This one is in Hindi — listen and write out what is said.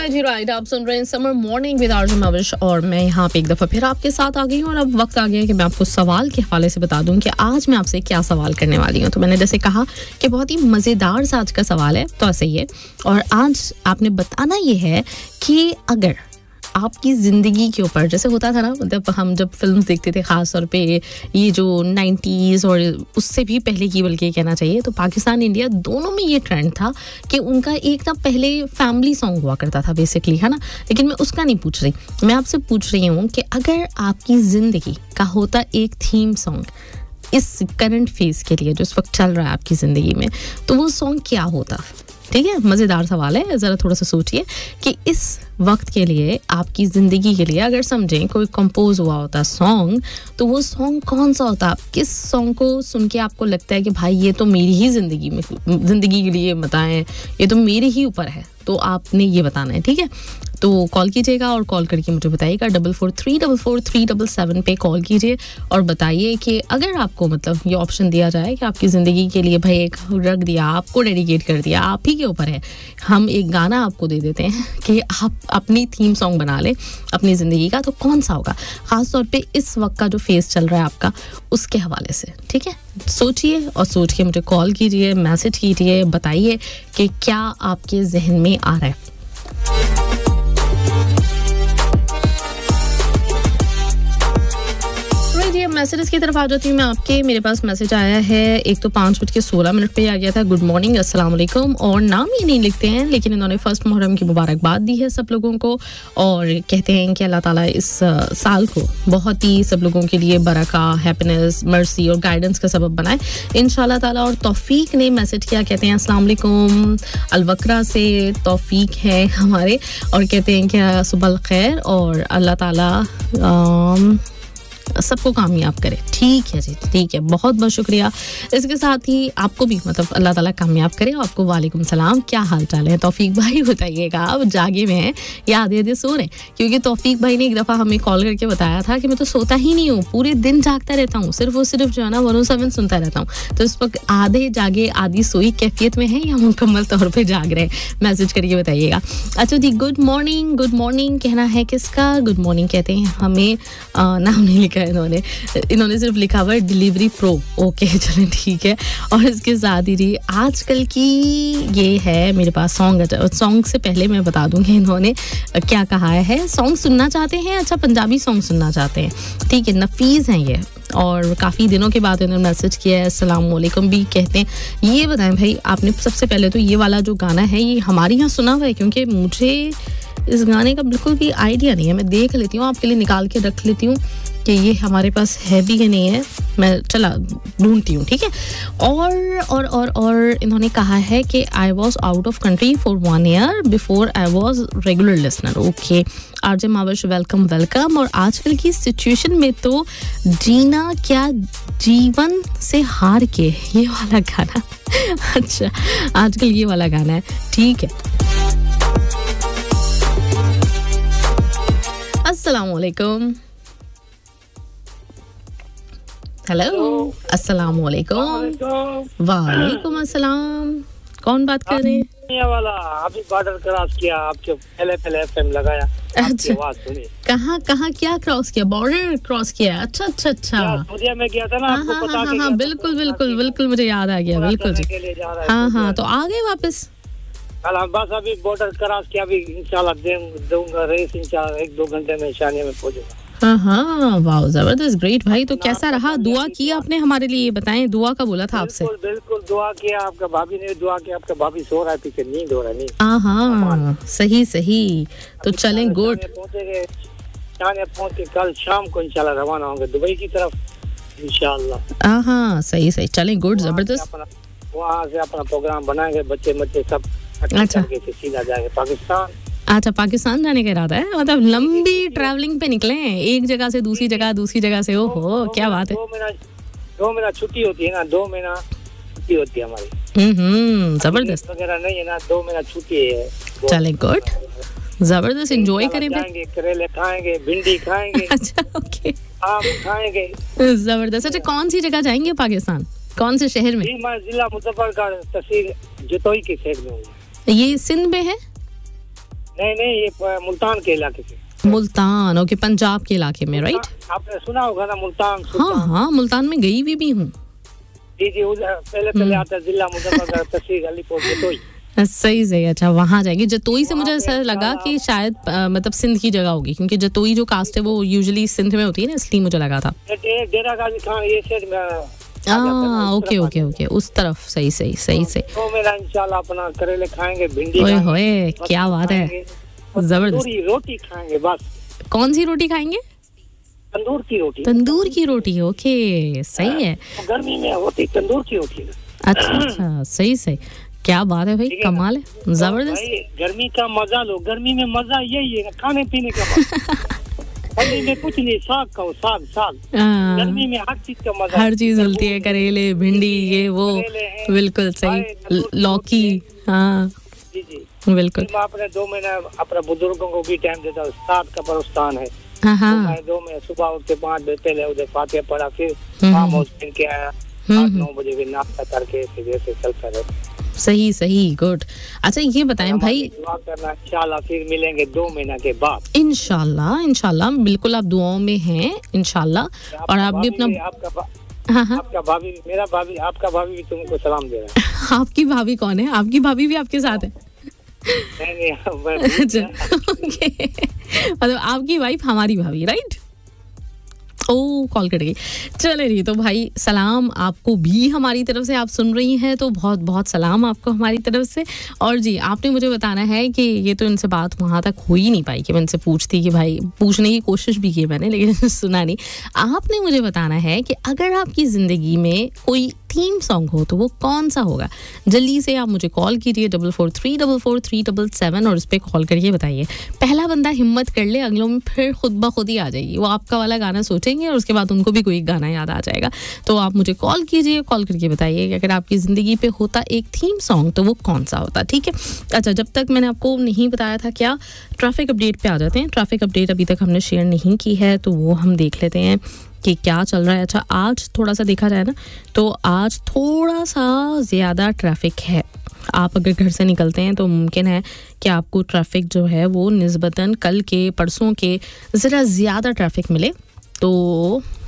जी राइट, आप सुन रहे हैं summer morning with RJ Mavish और मैं यहाँ पे एक दफ़ा फिर आपके साथ आ गई हूँ। और अब वक्त आ गया है कि मैं आपको सवाल के हवाले से बता दूँ कि आज मैं आपसे क्या सवाल करने वाली हूँ। तो मैंने जैसे कहा कि बहुत ही मज़ेदार सा आज का सवाल है, तो ऐसे ही है। और आज आपने बताना ये है कि अगर आपकी ज़िंदगी के ऊपर, जैसे होता था ना, मतलब हम जब फिल्म देखते थे, ख़ास तौर पे ये जो 90s और उससे भी पहले की, बल्कि कहना चाहिए तो पाकिस्तान इंडिया दोनों में ये ट्रेंड था कि उनका एक ना पहले फैमिली सॉन्ग हुआ करता था बेसिकली, है ना। लेकिन मैं उसका नहीं पूछ रही, मैं आपसे पूछ रही हूँ कि अगर आपकी ज़िंदगी का होता एक थीम सॉन्ग इस करंट फेज़ के लिए जो इस वक्त चल रहा है आपकी ज़िंदगी में, तो वो सॉन्ग क्या होता? ठीक है, मज़ेदार सवाल है, ज़रा थोड़ा सा सोचिए कि इस वक्त के लिए, आपकी ज़िंदगी के लिए अगर समझें कोई कंपोज हुआ होता सॉन्ग, तो वो सॉन्ग कौन सा होता? किस सॉन्ग को सुन के आपको लगता है कि भाई ये तो मेरी ही ज़िंदगी के लिए बताएं, ये तो मेरे ही ऊपर है, तो आपने ये बताना है, ठीक है। तो कॉल कीजिएगा और कॉल करके मुझे बताइएगा 44344437 पे कॉल कीजिए और बताइए कि अगर आपको मतलब ये ऑप्शन दिया जाए कि आपकी ज़िंदगी के लिए भाई एक रख दिया, आपको डेडिकेट कर दिया, आप ही के ऊपर है, हम एक गाना आपको दे देते हैं कि आप अपनी थीम सॉन्ग बना लें अपनी ज़िंदगी का, तो कौन सा होगा? ख़ास तौर पे इस वक्त का जो फेज़ चल रहा है आपका, उसके हवाले से, ठीक है। सोचिए और सोच के मुझे कॉल कीजिए, मैसेज कीजिए, बताइए कि क्या आपके जहन में आ रहा है। मैसेजेस की तरफ आ जाती हूँ मैं आपके। मेरे पास मैसेज आया है, एक तो 5:16 पे आ गया था, गुड मॉर्निंग, अस्सलाम वालेकुम, और नाम ये नहीं लिखते हैं लेकिन इन्होंने फर्स्ट मुहर्रम की मुबारकबाद दी है सब लोगों को और कहते हैं कि अल्लाह ताला इस साल को बहुत ही सब लोगों के लिए बरका, हैप्पीनेस, मर्सी और गाइडेंस का सबब बनाए इंशाल्लाह ताला। और तौफीक ने मैसेज किया, कहते हैं अस्सलाम वालेकुम, अलवक्रा से तौफीक है हमारे, और कहते हैं कि सुबह खैर और अल्लाह ताला सबको कामयाब करे। ठीक है जी, ठीक है, बहुत बहुत शुक्रिया। इसके साथ ही आपको भी मतलब अल्लाह ताला कामयाब करे। और आपको वालेकुम सलाम, क्या हाल चाल है तौफीक भाई? बताइएगा, आप जागे में हैं या आधे आधे सो रहे हैं? क्योंकि तौफीक भाई ने एक दफ़ा हमें कॉल करके बताया था कि मैं तो सोता ही नहीं हूँ, पूरे दिन जागता रहता हूँ, सिर्फ और सिर्फ जो है ना 107 सुनता रहता हूँ। तो इस वक्त आधे जागे आधी सोई कैफियत में है या मुकम्मल तौर पर जाग रहे हैं? मैसेज करके बताइएगा। अच्छा जी, गुड मॉर्निंग कहना है किसका? गुड मॉर्निंग कहते हैं हमें, नाम नहीं लिखा इन्होंने सिर्फ लिखा हुआ है डिलीवरी प्रो। ओके चलें, ठीक है। और इसके साथ ही जी आजकल की ये है मेरे पास सॉन्ग से पहले मैं बता दूंगी इन्होंने क्या कहा है। सॉन्ग सुनना चाहते हैं? अच्छा, पंजाबी सॉन्ग सुनना चाहते हैं, ठीक है। नफीस हैं ये और काफ़ी दिनों के बाद इन्होंने मैसेज किया है, अस्सलाम वालेकुम भी कहते हैं। ये बताएं भाई, आपने सबसे पहले तो ये वाला जो गाना है ये हमारे यहाँ सुना हुआ है? क्योंकि मुझे इस गाने का बिल्कुल भी आइडिया नहीं है। मैं देख लेती हूँ, आपके लिए निकाल के रख लेती हूँ कि ये हमारे पास है भी या नहीं है, मैं चला ढूंढती हूँ, ठीक है। और इन्होंने कहा है कि I was out of country for 1 year before I was regular listener. Okay RJ Mavish, welcome. और आजकल की सिचुएशन में तो जीना क्या जीवन से हार के, ये वाला गाना अच्छा आजकल ये वाला गाना है, ठीक है। अस्सलाम वालेकुम। हेलो, अस्सलाम वालेकुम। वालेकुम अस्सलाम, कौन बात कर रहे हैं? ये वाला अभी बॉर्डर क्रॉस किया, आपके पहले एफएम लगाया, आपकी आवाज सुनी। कहाँ क्या क्रॉस किया? बॉर्डर क्रॉस किया? अच्छा सऊदीया में गया था ना, आपको पता है? हाँ, बिल्कुल मुझे याद आ गया, बिल्कुल जी। हाँ, तो आ गए वापस? बस अभी बॉर्डर क्रॉस किया, अभी इंशाल्लाह दूंगा रेस, इंशाल्लाह 1-2 घंटे में शानिया में पहुंचूंगा। हाँ, वाह, जबरदस्त, ग्रेट भाई। तो कैसा रहा? दुआ की आपने हमारे लिए? बताएं, दुआ का बोला था आपसे। बिल्कुल दुआ किया, आपका भाभी ने दुआ किया, आपका भाभी सो रहा है पीछे, नींद हो रहा है। हाँ, सही। तो चलें, गुड। पहुंच के कल शाम को इंशाल्लाह रवाना होंगे दुबई की तरफ इंशाल्लाह। हाँ, सही, चलें, गुड, जबरदस्त। वहाँ से अपना प्रोग्राम बनाएंगे, बच्चे सब अच्छा सीधा जाएंगे पाकिस्तान। अच्छा, पाकिस्तान जाने का इरादा है? मतलब लंबी ट्रैवलिंग पे निकले हैं, एक जगह से दूसरी जगह से। ओहो, क्या बात है। 2 महीना छुट्टी होती है ना, 2 महीना छुट्टी होती है हमारी। जबरदस्त वगैरह नहीं है ना, 2 महीना छुट्टी है। चले, गुड, जबरदस्त, एंजॉय करें। जाएंगे, करेले खाएंगे, भिंडी खाएंगे। अच्छा, ओके, आम खाएंगे, जबरदस्त। अच्छा, कौन सी जगह जाएंगे पाकिस्तान? कौन से शहर में? मैं जिला मुजफ्फरनगर, तहसील जतोई के साइड में हूँ। ये सिंध में है? नहीं, ये मुल्तान के इलाके से। मुल्तान, ओके, पंजाब के इलाके में, राइट? आपने सुना होगा ना मुल्तान? हाँ, मुल्तान में गई हुई भी हूँ। जी, उधर पहले आता है जिला मुजफ्फरनगर, तहसील अलीपुर, जतोई। सही, अच्छा, वहाँ जाएगी। जतोई से मुझे ऐसा लगा कि शायद मतलब सिंध की जगह होगी, क्योंकि जतोई जो कास्ट है वो यूजुअली सिंध में होती है ना, इसलिए मुझे लगा था। डेरा गाजी खान ये साइड में। ओके, उस तरफ। सही। तो मेरा इंशाल्लाह अपना करेले खाएंगे, भिंडी। ओए होए, क्या बात है, जबरदस्त। रोटी खाएंगे बस। कौन सी रोटी खाएंगे? तंदूर की रोटी। ओके, सही है। गर्मी में होती तंदूर की रोटी। अच्छा, सही, क्या बात है भाई, कमाल है, जबरदस्त। गर्मी का मजा लो, गर्मी में मजा यही है, खाने पीने का। ठंडी में कुछ नहीं, साग खाओ, साग। गर्मी में हर चीज का मजा, हर चीज मिलती है, करेले, भिंडी, ये वो, बिल्कुल सही, लौकी। हाँ जी, बिल्कुल। मैं अपने 2 महीने अपने बुजुर्गों को भी टाइम देता हूँ। 7 का बरस्तान है। हाँ। 2 महीने सुबह उठ के 5 बजे पहले उधर फातिहा पढ़ा, फिर फार्म हाउस के आया, 8-9 बजे भी नाश्ता करके फिर ऐसे चलता रहता। सही, गुड। अच्छा, ये बताएं भाई, दुआ करना, इंशाल्लाह फिर मिलेंगे 2 महीना के बाद। इंशाल्लाह बिल्कुल, आप दुआओं में हैं इंशाल्लाह। और आप भी अपना आपका भाभी, मेरा भाभी, आपका भाभी भी तुमको सलाम दे रहा है। आपकी भाभी कौन है? आपकी भाभी भी आपके साथ है? नहीं, मतलब आपकी वाइफ हमारी भाभी, राइट? ओ, कॉल कट गई। चले रही, तो भाई सलाम आपको भी हमारी तरफ से, आप सुन रही हैं तो बहुत बहुत सलाम आपको हमारी तरफ से। और जी, आपने मुझे बताना है कि ये तो इनसे बात वहाँ तक हो ही नहीं पाई कि मैं इनसे पूछती, कि भाई पूछने की कोशिश भी की मैंने, लेकिन सुना नहीं। आपने मुझे बताना है कि अगर आपकी ज़िंदगी में कोई थीम सॉन्ग हो तो वो कौन सा होगा। जल्दी से आप मुझे कॉल कीजिए 44344437 और इस पर कॉल करके बताइए। पहला बंदा हिम्मत कर ले, अगलों में फिर खुद ब खुद ही आ जाएगी, वो आपका वाला गाना सोचेंगे और उसके बाद उनको भी कोई गाना याद आ जाएगा। तो आप मुझे कॉल कीजिए, कॉल करके बताइए कि अगर आपकी ज़िंदगी पे होता एक थीम सॉन्ग तो वो कौन सा होता, ठीक है? अच्छा, जब तक मैंने आपको नहीं बताया था क्या, ट्रैफिक अपडेट पे आ जाते हैं। ट्रैफिक अपडेट अभी तक हमने शेयर नहीं की है, तो वो हम देख लेते हैं कि क्या चल रहा है। अच्छा, आज थोड़ा सा देखा जाए ना, तो आज थोड़ा सा ज़्यादा ट्रैफिक है। आप अगर घर से निकलते हैं तो मुमकिन है कि आपको ट्रैफिक जो है वो निस्बतन कल के, परसों के ज़रा ज़्यादा ट्रैफिक मिले। तो